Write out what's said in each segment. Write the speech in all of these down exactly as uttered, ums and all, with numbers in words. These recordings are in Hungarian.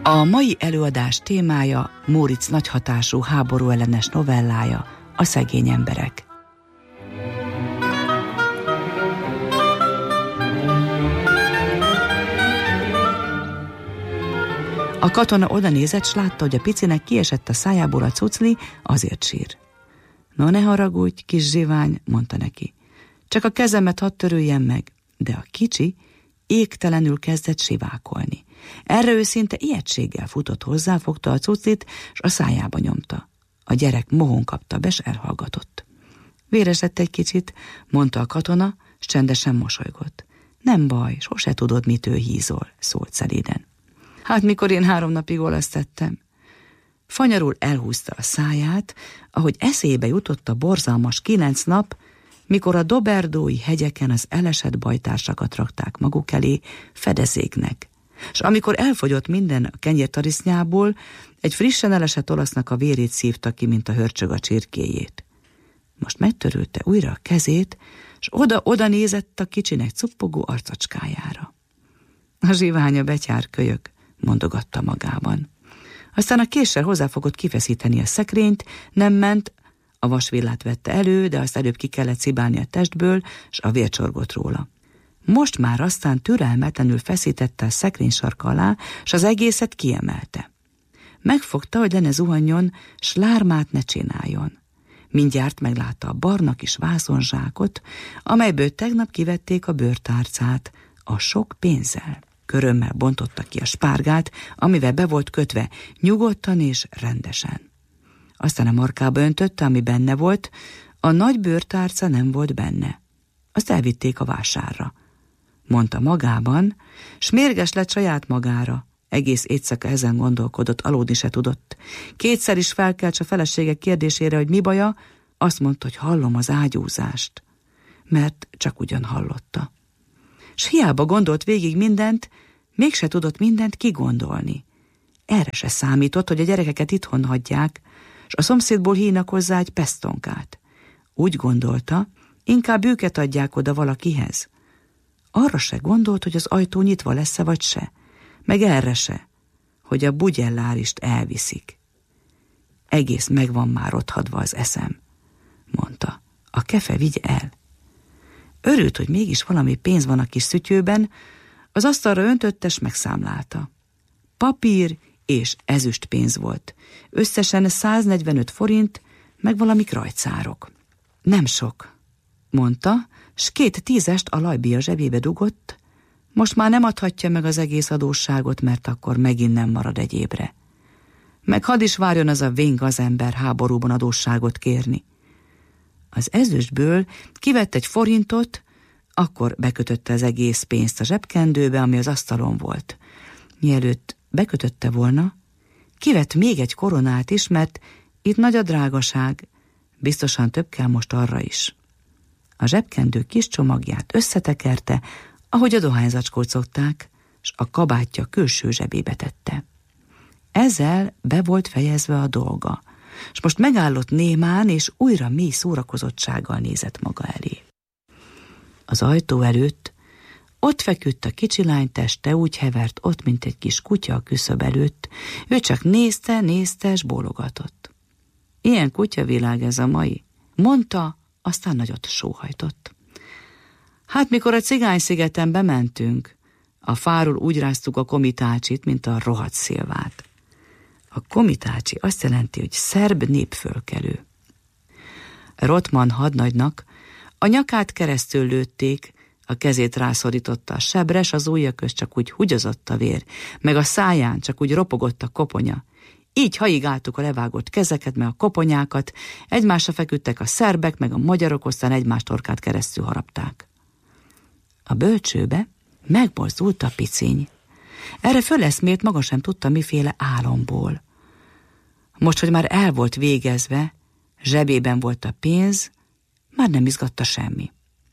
A mai előadás témája Móricz nagyhatású háborúellenes novellája, A szegény emberek. A katona oda nézett, s látta, hogy a picinek kiesett a szájából a cucli, azért sír. No, ne haragudj, kis zsivány, mondta neki. Csak a kezemet hadd törüljen meg, de a kicsi égtelenül kezdett sivákolni. Erre ő szinte ijegységgel futott hozzá, fogta a cuclit, s a szájába nyomta. A gyerek mohón kapta be, s elhallgatott. Véresett egy kicsit, mondta a katona, s csendesen mosolygott. Nem baj, sose tudod, mitől hízol, szólt szelíden. Hát mikor én három napig olasz tettem. Fanyarul elhúzta a száját, ahogy eszébe jutott a borzalmas kilenc nap, mikor a doberdói hegyeken az elesett bajtársakat rakták maguk elé fedezéknek, s amikor elfogyott minden a kenyértarisznyából, egy frissen elesett olasznak a vérét szívta ki, mint a hörcsög a csirkéjét. Most megtörülte újra a kezét, s oda-oda nézett a kicsinek cuppogó arcacskájára. A zsiványa betyár kölyök, mondogatta magában. Aztán a késsel hozzáfogott kifeszíteni a szekrényt, nem ment, a vasvillát vette elő, de azt előbb ki kellett szibálni a testből, s a vér csorgott róla. Most már aztán türelmetlenül feszítette a szekrény sarka alá, s az egészet kiemelte. Megfogta, hogy le ne zuhanjon, s lármát ne csináljon. Mindjárt meglátta a barna kis vászonzsákot, amelyből tegnap kivették a bőrtárcát, a sok pénzzel. Körömmel bontotta ki a spárgát, amivel be volt kötve, nyugodtan és rendesen. Aztán a markába öntötte, ami benne volt, a nagy bőrtárca nem volt benne. Azt elvitték a vásárra. Mondta magában, s mérges lett saját magára. Egész éjszaka ezen gondolkodott, aludni se tudott. Kétszer is felkelt a felesége kérdésére, hogy mi baja, azt mondta, hogy hallom az ágyúzást, mert csak ugyan hallotta. S hiába gondolt végig mindent, mégse tudott mindent kigondolni. Erre se számított, hogy a gyerekeket itthon hagyják, s a szomszédból hínak hozzá egy pesztonkát. Úgy gondolta, inkább őket adják oda valakihez. Arra se gondolt, hogy az ajtó nyitva lesz-e vagy se, meg erre se, hogy a bugyellárist elviszik. Egész meg van már otthagyva az eszem, mondta. A kefe vigye el. Örült, hogy mégis valami pénz van a kis szütyőben, az asztalra öntötte, s megszámlálta. Papír és ezüst pénz volt. Összesen száznegyvenöt forint, meg valami krajcárok. Nem sok, mondta, s két tízest a lajbia zsebébe dugott, most már nem adhatja meg az egész adósságot, mert akkor megint nem marad egyébre. Meg hadd is várjon az a vén gazember háborúban adósságot kérni. Az ezüstből kivett egy forintot, akkor bekötötte az egész pénzt a zsebkendőbe, ami az asztalon volt. Mielőtt bekötötte volna, kivett még egy koronát is, mert itt nagy a drágaság, biztosan több kell most arra is. A zsebkendő kis csomagját összetekerte, ahogy a dohányzacskót szokták, s a kabátja külső zsebébe tette. Ezzel be volt fejezve a dolga, s most megállott némán, és újra mély szórakozottsággal nézett maga elé. Az ajtó előtt ott feküdt a kicsi lány teste, úgy hevert ott, mint egy kis kutya a küszöb előtt. Ő csak nézte, nézte, s bólogatott. Ilyen kutyavilág ez a mai, mondta, aztán nagyot sóhajtott. Hát mikor a Cigány-szigeten bementünk, a fáról úgy ráztuk a komitácsit, mint a rohadt szilvát. A komitácsi azt jelenti, hogy szerb népfölkelő. Rotman hadnagynak a nyakát keresztül lőtték, a kezét rászorította a sebre, s az ujja közt csak úgy hugyozott a vér, meg a száján csak úgy ropogott a koponya. Így haigáltuk a levágott kezeket, meg a koponyákat, egymásra feküdtek a szerbek, meg a magyarok, aztán egymás torkát keresztül harapták. A bölcsőbe megmozdult a piciny. Erre föleszmélt, maga sem tudta miféle álomból. Most, hogy már el volt végezve, zsebében volt a pénz, már nem izgatta semmi.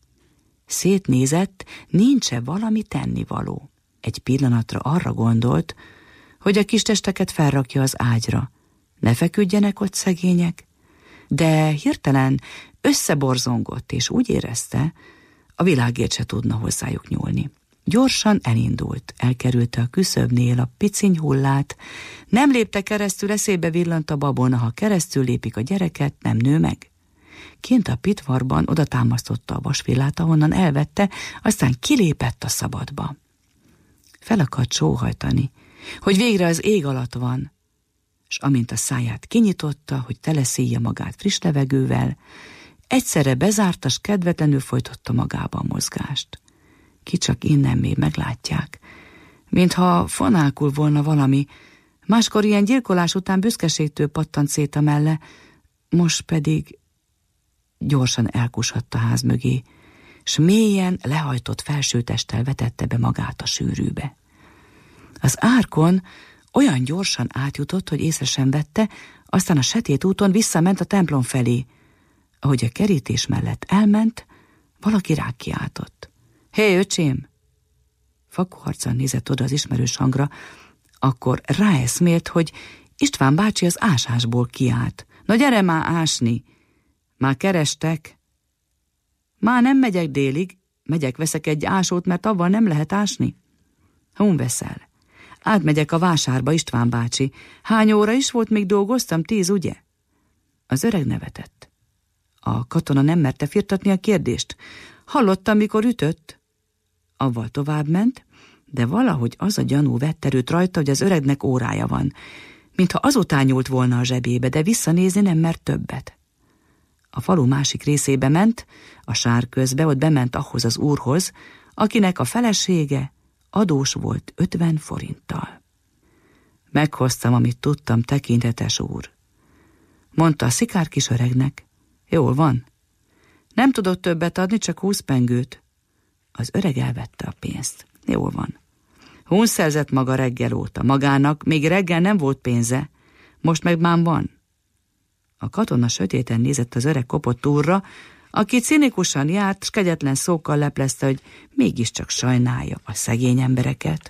Szétnézett, nincs-e valami tennivaló. Egy pillanatra arra gondolt, hogy a kis testeket felrakja az ágyra. Ne feküdjenek ott szegények, de hirtelen összeborzongott, és úgy érezte, a világért se tudna hozzájuk nyúlni. Gyorsan elindult, elkerülte a küszöbnél a piciny hullát, nem lépte keresztül, eszébe villant a babona, ha keresztül lépik a gyereket, nem nő meg. Kint a pitvarban oda támasztotta a vasvillát, ahonnan elvette, aztán kilépett a szabadba. Fel akart sóhajtani, hogy végre az ég alatt van, s amint a száját kinyitotta, hogy teleszíja magát friss levegővel, egyszerre bezárta, s kedvetlenül folytotta magába a mozgást. Ki csak innen még meglátják, mintha fonákul volna valami, máskor ilyen gyilkolás után büszkeségtől pattant szét a melle, most pedig gyorsan elkusadt a ház mögé, s mélyen lehajtott felsőtesttel vetette be magát a sűrűbe. Az árkon olyan gyorsan átjutott, hogy észre sem vette, aztán a sötét úton visszament a templom felé. Ahogy a kerítés mellett elment, valaki rákiáltott. Hé, öcsém! Fakuharcan nézett oda az ismerős hangra, akkor ráeszmélt, hogy István bácsi az ásásból kiállt. Na gyere már ásni! Már kerestek? Már nem megyek délig, megyek, veszek egy ásót, mert avval nem lehet ásni. Hun veszel? Átmegyek a vásárba, István bácsi. Hány óra is volt, még dolgoztam? Tíz, ugye? Az öreg nevetett. A katona nem merte firtatni a kérdést. Hallottam, mikor ütött. Avval tovább ment, de valahogy az a gyanú vett erőt rajta, hogy az öregnek órája van, mintha azután nyúlt volna a zsebébe, de visszanézni nem mert többet. A falu másik részébe ment, a sár közbe, ott bement ahhoz az úrhoz, akinek a felesége adós volt ötven forinttal. Meghoztam, amit tudtam, tekintetes úr. Mondta a szikár kis öregnek. Jól van. Nem tudott többet adni, csak húsz pengőt. Az öreg elvette a pénzt. Jól van. Hun szerzett maga reggel óta. Magának még reggel nem volt pénze, most meg már van. A katona sötéten nézett az öreg kopott úrra, aki cinikusan járt, s kegyetlen szókkal leplezte, hogy mégiscsak sajnálja a szegény embereket.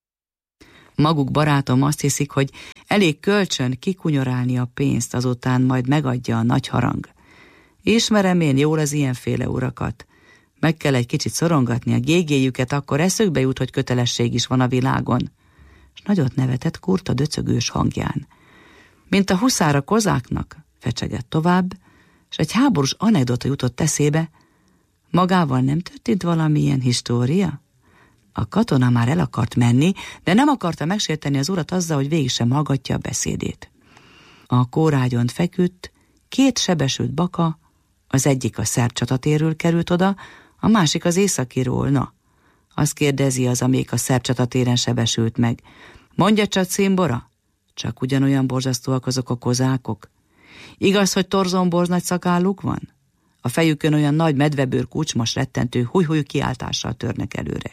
Maguk, barátom, azt hiszik, hogy elég kölcsön kikunyorálni a pénzt, azután majd megadja a nagy harang. Ismerem én jól az ilyenféle urakat. Meg kell egy kicsit szorongatni a gégéjüket, akkor eszükbe jut, hogy kötelesség is van a világon. És nagyot nevetett Kurta döcögős hangján. Mint a huszár a kozáknak, fecsegett tovább, és egy háborús anekdota jutott eszébe. Magával nem történt valamilyen história? A katona már el akart menni, de nem akarta megsérteni az urat azzal, hogy végig sem hallgatja a beszédét. A kórágyon feküdt két sebesült baka, az egyik a szerb csatatéről került oda, a másik az északiról. Na, azt kérdezi az, amelyik a szerb csatatéren sebesült meg. Mondja csak, címbora? Csak ugyanolyan borzasztóak azok a kozákok. Igaz, hogy torzomborz nagy szakálluk van? A fejükön olyan nagy medvebőr kucsmos rettentő húj-húj kiáltással törnek előre.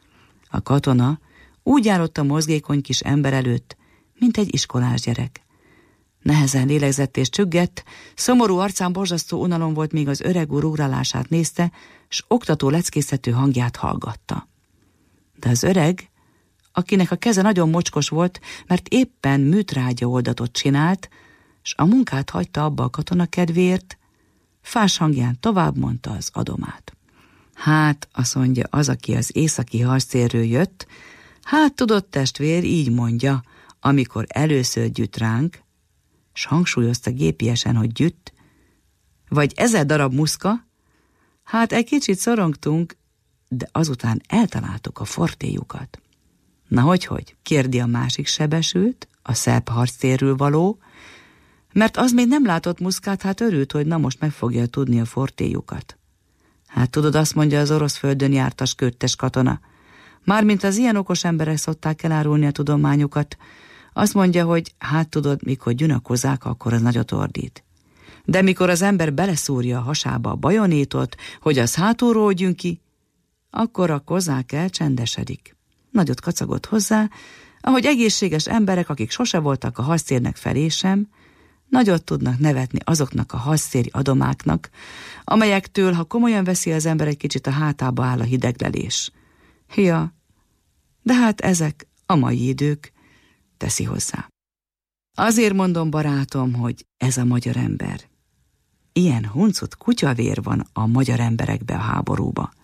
A katona úgy állott a mozgékony kis ember előtt, mint egy iskolás gyerek. Nehezen lélegzett és csüggett, szomorú arcán borzasztó unalom volt, míg az öreg úr ugrálását nézte, s oktató leckésztető hangját hallgatta. De az öreg, akinek a keze nagyon mocskos volt, mert éppen műtrágya oldatot csinált, s a munkát hagyta abba a katona kedvéért, fás hangján tovább mondta az adomát. Hát, azt mondja az, aki az északi harctérről jött, hát tudod, testvér, így mondja, amikor először gyütt ránk, s hangsúlyozta gépiesen, hogy gyütt, vagy ezer darab muszka, hát egy kicsit szorongtunk, de azután eltaláltuk a fortéjukat. Na hogy-hogy? Kérdi a másik sebesült, a szerb harctérről való, mert az még nem látott muszkát, hát örült, hogy na most meg fogja tudni a fortéjukat. Hát tudod, azt mondja az orosz földön jártas köttes katona. Mármint az ilyen okos emberek szokták elárulni a tudományukat. Azt mondja, hogy hát tudod, mikor gyűn a kozák, akkor az nagyot ordít. De mikor az ember beleszúrja a hasába a bajonétot, hogy az hátulról gyűn ki, akkor a kozák elcsendesedik. Nagyot kacagott hozzá, ahogy egészséges emberek, akik sose voltak a harctérnek felé sem, nagyot tudnak nevetni azoknak a harctéri adomáknak, amelyektől, ha komolyan veszi az ember, egy kicsit a hátába áll a hideglelés. Ja, de hát ezek a mai idők, teszi hozzá. Azért mondom, barátom, hogy ez a magyar ember. Ilyen huncut kutyavér van a magyar emberekbe a háborúba.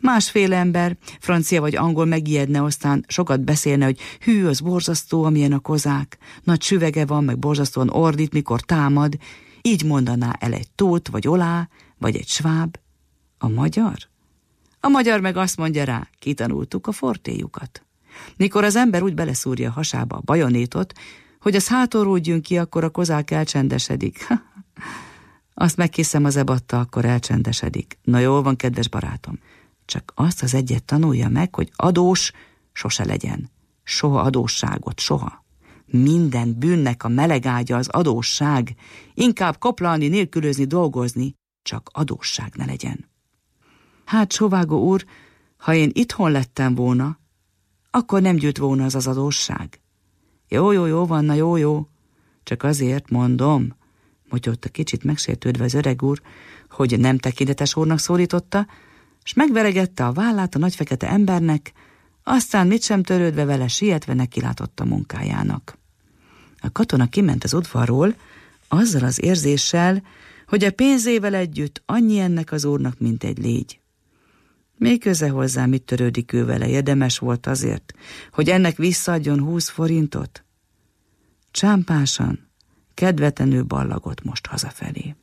Másfél ember, francia vagy angol megijedne, aztán sokat beszélne, hogy hű, az borzasztó, amilyen a kozák, nagy süvege van, meg borzasztóan ordít, mikor támad, így mondaná el egy tót, vagy olá, vagy egy sváb. A magyar? A magyar meg azt mondja rá, kitanultuk a fortéjukat. Mikor az ember úgy beleszúrja a hasába a bajonétot, hogy az hátulról jön ki, akkor a kozák elcsendesedik. Azt meghiszem, az ebatta, akkor elcsendesedik. Na jól van, kedves barátom. Csak azt az egyet tanulja meg, hogy adós sose legyen. Soha adósságot, soha. Minden bűnnek a meleg ágya az adósság. Inkább koplalni, nélkülözni, dolgozni, csak adósság ne legyen. Hát, Sóvágó úr, ha én itthon lettem volna, akkor nem gyűjt volna az az adósság. Jó, jó, jó van, na jó, jó. Csak azért mondom, motyogta kicsit megsértődve az öreg úr, hogy nem tekintetes úrnak szólította, s megveregette a vállát a nagy fekete embernek, aztán mit sem törődve vele, sietve nekilátott a munkájának. A katona kiment az udvarról, azzal az érzéssel, hogy a pénzével együtt annyi ennek az úrnak, mint egy légy. Még köze hozzá, mit törődik ő vele, érdemes volt azért, hogy ennek visszaadjon húsz forintot. Csámpásan, kedvetlenül ballagott most hazafelé.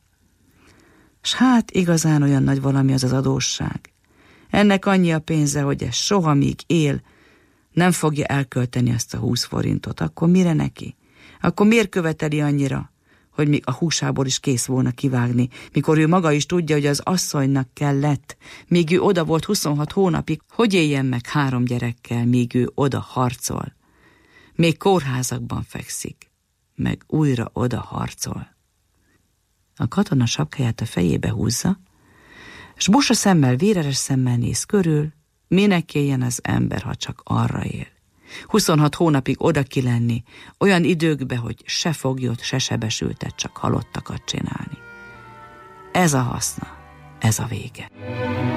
S hát igazán olyan nagy valami az az adósság. Ennek annyi a pénze, hogy ez soha, míg él, nem fogja elkölteni azt a húsz forintot. Akkor mire neki? Akkor miért követeli annyira, hogy még a húsából is kész volna kivágni, mikor ő maga is tudja, hogy az asszonynak kellett, míg ő oda volt huszonhat hónapig, hogy éljen meg három gyerekkel, míg ő oda harcol. Még kórházakban fekszik, meg újra oda harcol. A katona sapkáját a fejébe húzza, s busa szemmel, véreres szemmel néz körül, minek éljen az ember, ha csak arra él. huszonhat hónapig oda ki lenni, olyan időkbe, hogy se foglyot, se sebesültet, csak halottakat csinálni. Ez a haszna, ez a vége.